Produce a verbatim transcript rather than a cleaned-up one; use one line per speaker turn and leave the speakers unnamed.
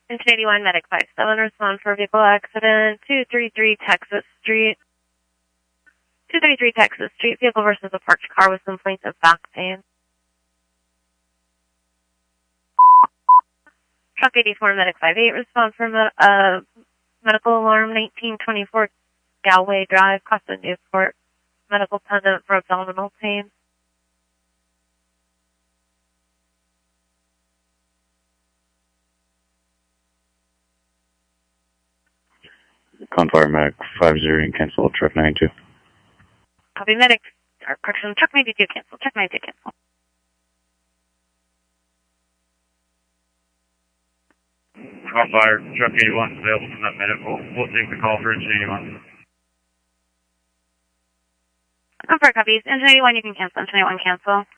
Engine eighty-one, Medic five seven, respond for vehicle accident, two thirty-three Texas Street. two thirty-three Texas Street, vehicle versus a parked car with complaints of back pain. Truck eighty-four, Medic five eight, respond for med uh, medical alarm, nineteen twenty-four Galway Drive, Costa Newport, medical pendant for abdominal pain.
Confire Medic five zero and cancel truck ninety-two.
Copy Medic, or correction, truck ninety-two cancel, truck ninety-two cancel.
Confire, truck eighty-one is available from that medical. We'll take the call for engine eighty-one.
Confire copies, engine eighty-one you can cancel, engine eighty-one cancel.